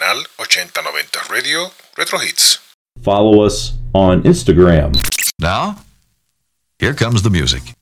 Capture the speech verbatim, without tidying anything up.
canal ochenta noventa Radio Retro Hits. Follow us on Instagram. Now, here comes the music.